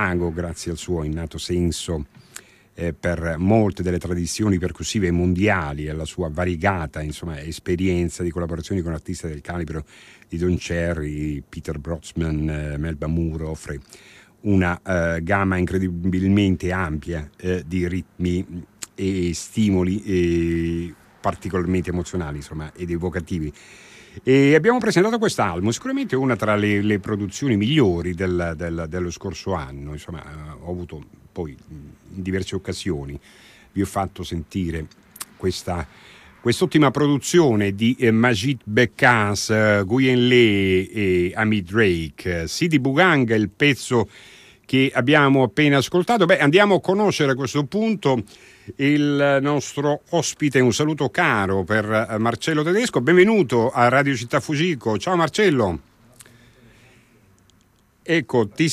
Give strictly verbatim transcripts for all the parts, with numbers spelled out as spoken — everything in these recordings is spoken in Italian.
mago grazie al suo innato senso eh, per molte delle tradizioni percussive mondiali e alla sua variegata insomma, esperienza di collaborazioni con artisti del calibro di Don Cherry, Peter Brötzmann, eh, Melba Moore, offre una eh, gamma incredibilmente ampia eh, di ritmi e stimoli eh, particolarmente emozionali insomma, ed evocativi. E abbiamo presentato quest'album, sicuramente una tra le, le produzioni migliori del, del, dello scorso anno. Insomma, ho avuto poi in diverse occasioni, vi ho fatto sentire questa quest'ottima produzione di eh, Majid Bekas, uh, Guyen Le e Amit Drake. Sidi Buganga è il pezzo che abbiamo appena ascoltato. Beh, andiamo a conoscere a questo punto il nostro ospite. Un saluto caro per Marcello Tedesco, benvenuto a Radio Città Fujiko. Ciao Marcello. Ecco, ti,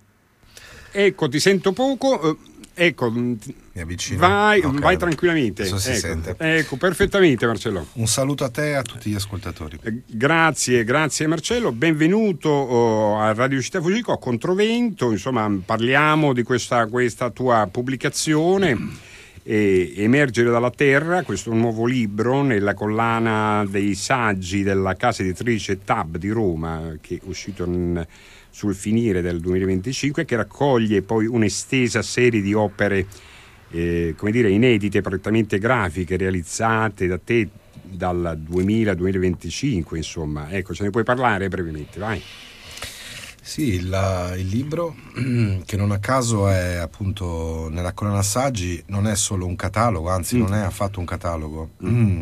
ecco, ti sento poco. Ecco, mi avvicino. Vai, okay. vai tranquillamente. Adesso si ecco, sente. Ecco, perfettamente Marcello. Un saluto a te e a tutti gli ascoltatori. Eh, grazie, grazie Marcello. Benvenuto oh, a Radio Città Fujiko, a Controvento. Insomma, parliamo di questa, questa tua pubblicazione. E Emergere dalla terra, questo nuovo libro nella collana dei saggi della casa editrice Tab di Roma, che è uscito in, sul finire del duemilaventicinque, che raccoglie poi un'estesa serie di opere eh, come dire inedite, prettamente grafiche, realizzate da te dal duemila al duemilaventicinque. Insomma, ecco, ce ne puoi parlare brevemente, vai. Sì, il, il libro, che non a caso è appunto nella collana saggi, non è solo un catalogo, anzi mm. non è affatto un catalogo. Mm.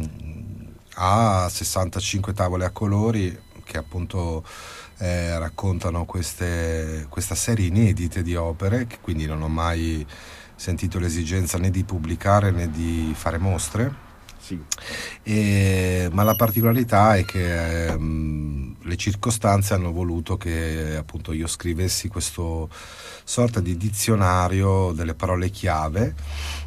Ha sessantacinque tavole a colori che appunto eh, raccontano queste, questa serie inedite di opere, che quindi non ho mai sentito l'esigenza né di pubblicare né di fare mostre. Sì. E, ma la particolarità è che ehm, le circostanze hanno voluto che appunto io scrivessi questo sorta di dizionario delle parole chiave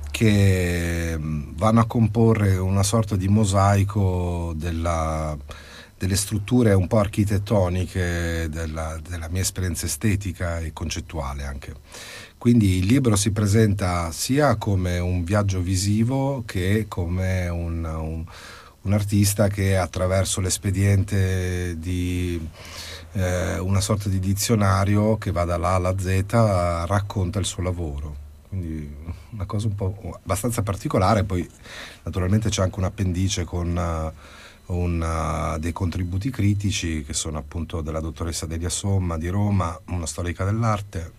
che ehm, vanno a comporre una sorta di mosaico della, delle strutture un po' architettoniche della, della mia esperienza estetica e concettuale anche. Quindi il libro si presenta sia come un viaggio visivo che come un, un, un artista che attraverso l'espediente di eh, una sorta di dizionario che va dall'A alla Z racconta il suo lavoro. Quindi una cosa un po' abbastanza particolare. Poi naturalmente c'è anche un appendice con uh, un, uh, dei contributi critici che sono appunto della dottoressa Delia Somma di Roma, una storica dell'arte,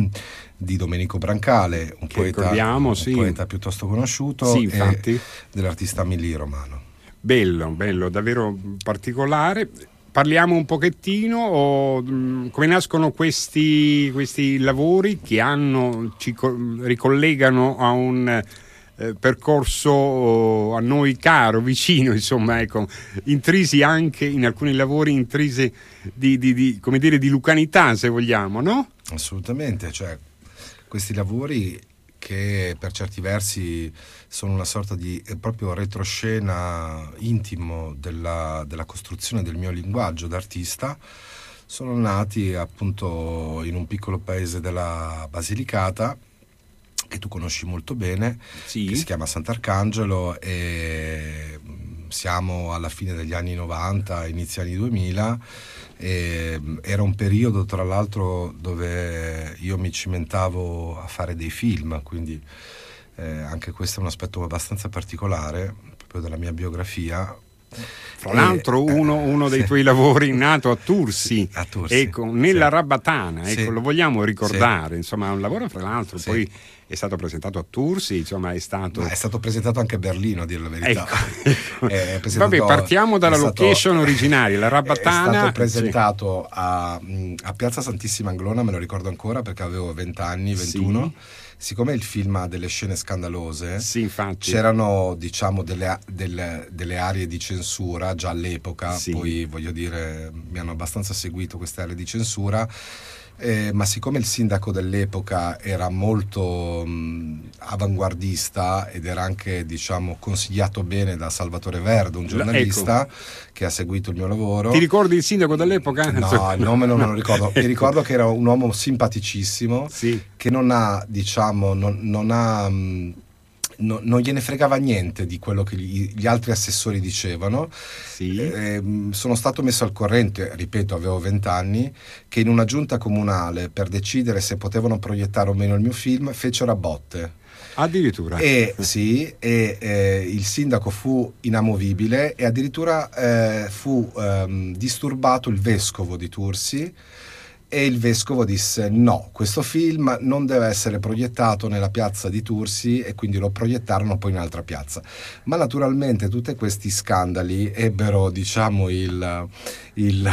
di Domenico Brancale, un, poeta, un sì. poeta piuttosto conosciuto, sì, infatti. E dell'artista Milì Romano. Bello, bello, davvero particolare. Parliamo un pochettino o, come nascono questi, questi lavori che hanno, ci ricollegano a un eh, percorso a noi caro, vicino, insomma, ecco, intrisi anche in alcuni lavori, intrisi di, di, di, come dire, di lucanità, se vogliamo, no? Assolutamente, cioè questi lavori che per certi versi sono una sorta di eh, proprio retroscena intimo della, della costruzione del mio linguaggio d'artista, sono nati appunto in un piccolo paese della Basilicata che tu conosci molto bene, sì. Che si chiama Sant'Arcangelo, e siamo alla fine degli anni novanta, inizio anni duemila. E era un periodo tra l'altro dove io mi cimentavo a fare dei film, quindi eh, anche questo è un aspetto abbastanza particolare proprio della mia biografia. Fra l'altro e, uno, uno dei sì. tuoi lavori nato a Tursi, a Tursi ecco, nella sì. Rabatana, ecco, sì. lo vogliamo ricordare, sì. insomma è un lavoro fra l'altro sì. poi è stato presentato a Tursi, insomma è stato Ma è stato presentato anche a Berlino, a dire la verità. Ecco. È Vabbè, partiamo dalla stato, location originaria, la Rabatana. È stato presentato sì. a, a Piazza Santissima Anglona, me lo ricordo ancora perché avevo venti anni, ventuno. Sì. Siccome il film ha delle scene scandalose, sì, infatti. C'erano diciamo delle, delle, delle aree di censura già all'epoca, sì. poi voglio dire mi hanno abbastanza seguito queste aree di censura. eh, ma siccome il sindaco dell'epoca era molto mh, avanguardista ed era anche, diciamo, consigliato bene da Salvatore Verdo, un giornalista, ecco, che ha seguito il mio lavoro. Ti ricordi il sindaco dell'epoca? No, il nome non me lo ricordo. Mi ricordo che era un uomo simpaticissimo, sì, che non ha, diciamo, non, non ha... Mh, No, non gliene fregava niente di quello che gli, gli altri assessori dicevano. Sì. Eh, sono stato messo al corrente, ripeto, avevo vent'anni, che in una giunta comunale, per decidere se potevano proiettare o meno il mio film, fecero a botte. Addirittura. E sì, e eh, il sindaco fu inamovibile e addirittura eh, fu ehm, disturbato il vescovo di Tursi. E il vescovo disse no, questo film non deve essere proiettato nella piazza di Tursi, e quindi lo proiettarono poi in un'altra piazza. Ma naturalmente tutti questi scandali ebbero, diciamo, il, il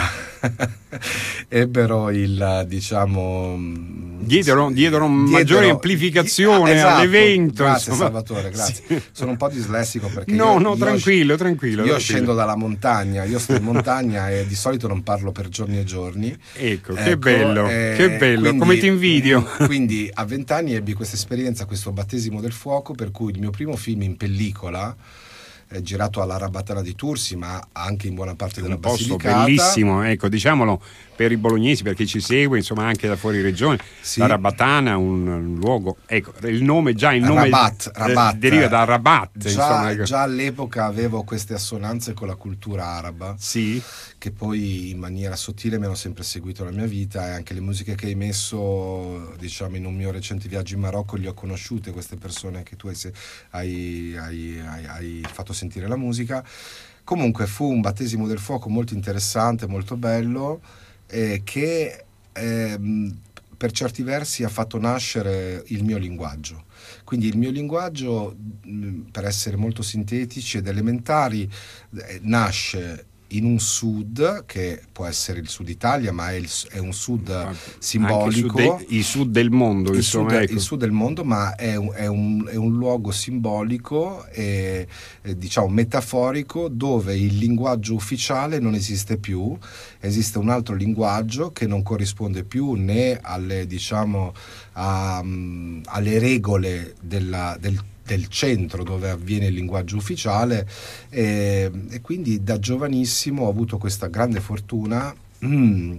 ebbero il, diciamo, diedero, diedero maggiore amplificazione, esatto, all'evento. Grazie, insomma. Salvatore, grazie. Sì. Sono un po' dislessico perché no, io, no, io tranquillo, tranquillo. Io tranquillo. scendo dalla montagna, io sto in montagna e di solito non parlo per giorni e giorni. Ecco, ecco che bello, eh, che bello, quindi, come ti invidio. Quindi a vent'anni ebbi questa esperienza, questo battesimo del fuoco, per cui il mio primo film in pellicola, eh, girato alla Rabatana di Tursi, ma anche in buona parte della un posto Basilicata. Bellissimo, ecco, diciamolo per i bolognesi, per chi ci segue, insomma, anche da fuori regione. Sì. La Rabatana, un, un luogo, ecco, il nome già il nome Rabat, Rabat, deriva da Rabat. Già, insomma, ecco. già all'epoca avevo queste assonanze con la cultura araba, sì, che poi in maniera sottile mi hanno sempre seguito nella mia vita, e anche le musiche che hai messo, diciamo, in un mio recente viaggio in Marocco, li ho conosciute queste persone che tu hai, hai, hai, hai, hai fatto sentire la musica. Comunque fu un battesimo del fuoco molto interessante, molto bello, eh, che eh, per certi versi ha fatto nascere il mio linguaggio. Quindi il mio linguaggio, per essere molto sintetici ed elementari, eh, nasce in un sud che può essere il sud Italia, ma è, il, è un sud simbolico, il sud, de, il sud del mondo, il, insomma, sud, ecco. il sud del mondo, ma è un, è un, è un luogo simbolico e, e diciamo metaforico, dove il linguaggio ufficiale non esiste più, esiste un altro linguaggio che non corrisponde più né alle, diciamo, a, um, alle regole della, del del centro dove avviene il linguaggio ufficiale, e, e quindi da giovanissimo ho avuto questa grande fortuna mm,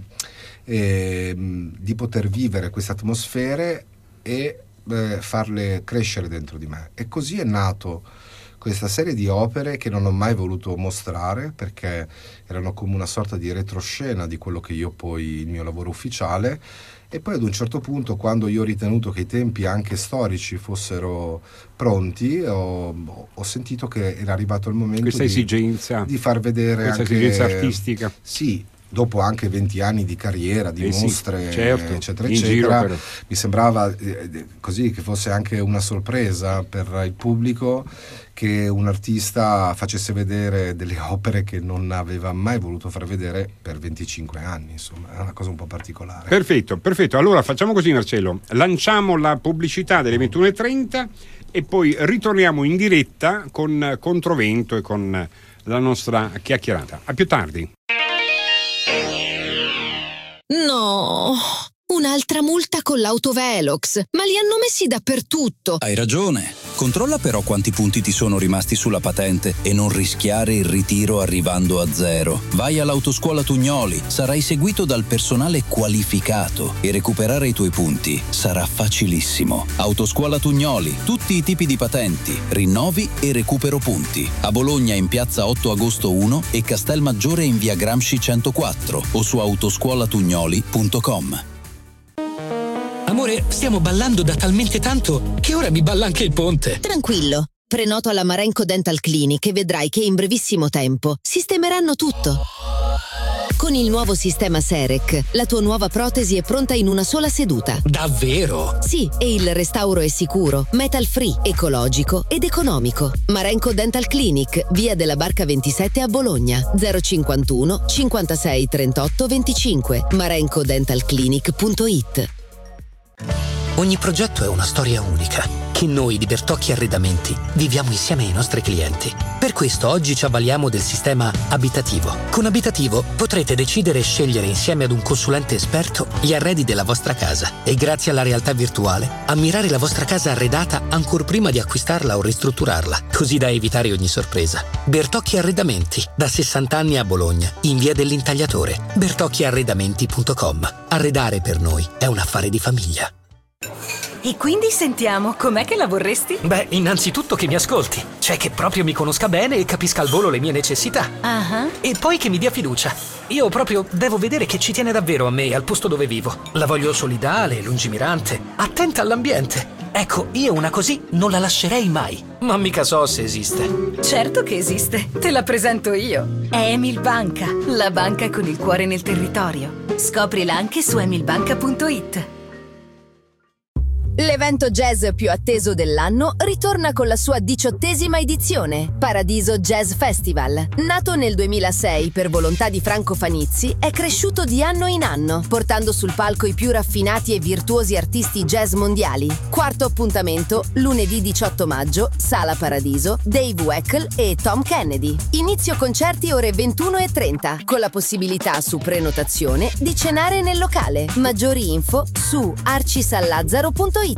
e, di poter vivere queste atmosfere e eh, farle crescere dentro di me, e così è nato questa serie di opere che non ho mai voluto mostrare, perché erano come una sorta di retroscena di quello che io poi, il mio lavoro ufficiale. E poi ad un certo punto, quando io ho ritenuto che i tempi anche storici fossero pronti, ho, ho sentito che era arrivato il momento questa di, esigenza, di far vedere questa anche, esigenza artistica. Sì, dopo anche venti anni di carriera, di eh mostre, sì, certo, eccetera, in eccetera, giro, mi sembrava eh, così che fosse anche una sorpresa per il pubblico che un artista facesse vedere delle opere che non aveva mai voluto far vedere per venticinque anni, insomma, è una cosa un po' particolare. Perfetto, perfetto. Allora facciamo così, Marcello, lanciamo la pubblicità delle ventuno e trenta e poi ritorniamo in diretta con Controvento e con la nostra chiacchierata. A più tardi. No, un'altra multa con l'auto Velox, ma li hanno messi dappertutto. Hai ragione. Controlla però quanti punti ti sono rimasti sulla patente e non rischiare il ritiro arrivando a zero. Vai all'Autoscuola Tugnoli, sarai seguito dal personale qualificato e recuperare i tuoi punti sarà facilissimo. Autoscuola Tugnoli, tutti i tipi di patenti, rinnovi e recupero punti. A Bologna in piazza otto agosto uno e Castelmaggiore in via Gramsci centoquattro o su autoscuolatugnoli punto com. Amore, stiamo ballando da talmente tanto che ora mi balla anche il ponte. Tranquillo, prenoto alla Marenco Dental Clinic e vedrai che in brevissimo tempo sistemeranno tutto. Con il nuovo sistema Serec, la tua nuova protesi è pronta in una sola seduta. Davvero? Sì, e il restauro è sicuro, metal free, ecologico ed economico. Marenco Dental Clinic, via della Barca ventisette a Bologna, zero cinquantuno cinquantasei trentotto venticinque, marenco dental clinic punto it. Ogni progetto è una storia unica, che che noi di Bertocchi Arredamenti viviamo insieme ai nostri clienti. Per questo oggi ci avvaliamo del sistema abitativo. Con Abitativo potrete decidere e scegliere insieme ad un consulente esperto gli arredi della vostra casa e grazie alla realtà virtuale ammirare la vostra casa arredata ancor prima di acquistarla o ristrutturarla, così da evitare ogni sorpresa. Bertocchi Arredamenti, da sessanta anni a Bologna, in via dell'Intagliatore. bertocchi arredamenti punto com. Arredare per noi è un affare di famiglia. E quindi sentiamo, com'è che la vorresti? Beh, innanzitutto che mi ascolti, cioè che proprio mi conosca bene e capisca al volo le mie necessità. Uh-huh. E poi che mi dia fiducia. Io proprio devo vedere che ci tiene davvero a me e al posto dove vivo. La voglio solidale, lungimirante, attenta all'ambiente. Ecco, io una così non la lascerei mai. Ma mica so se esiste. Certo che esiste, te la presento io. È Emil Banca, la banca con il cuore nel territorio. Scoprila anche su emil banca punto it. L'evento jazz più atteso dell'anno ritorna con la sua diciottesima edizione, Paradiso Jazz Festival. Nato nel duemilasei per volontà di Franco Fanizzi, è cresciuto di anno in anno, portando sul palco i più raffinati e virtuosi artisti jazz mondiali. Quarto appuntamento, lunedì diciotto maggio, Sala Paradiso, Dave Weckl e Tom Kennedy. Inizio concerti ore ventuno e trenta, con la possibilità su prenotazione di cenare nel locale. Maggiori info su arcisalazzaro punto it.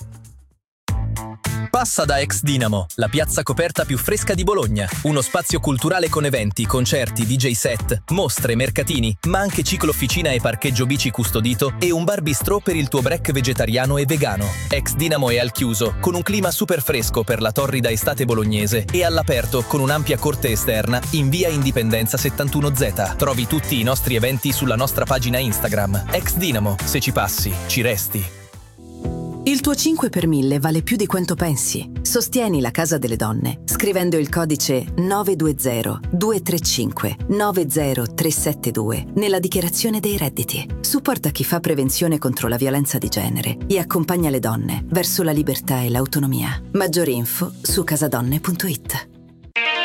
Passa da Ex Dinamo, la piazza coperta più fresca di Bologna. Uno spazio culturale con eventi, concerti, D J set, mostre, mercatini, ma anche ciclo-officina e parcheggio bici custodito e un bar bistrò per il tuo break vegetariano e vegano. Ex Dinamo è al chiuso, con un clima super fresco per la torrida estate bolognese e all'aperto con un'ampia corte esterna in via Indipendenza settantuno Z. Trovi tutti i nostri eventi sulla nostra pagina Instagram. Ex Dinamo, se ci passi, ci resti. Il tuo cinque per mille vale più di quanto pensi. Sostieni la Casa delle Donne scrivendo il codice nove due zero due tre cinque nove zero tre sette due nella dichiarazione dei redditi. Supporta chi fa prevenzione contro la violenza di genere e accompagna le donne verso la libertà e l'autonomia. Maggiori info su casadonne punto it.